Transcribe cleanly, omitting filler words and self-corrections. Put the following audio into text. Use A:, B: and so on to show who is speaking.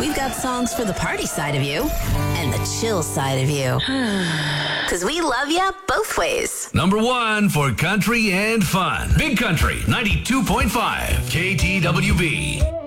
A: We've got songs for the party side of you and the chill side of you. Because we love you both ways.
B: Number 1 for country and fun. Big Country 92.5 KTWB.